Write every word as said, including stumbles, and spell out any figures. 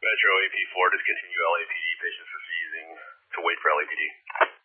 Metro A P four, discontinue L A P D, patients refusing to wait for L A P D.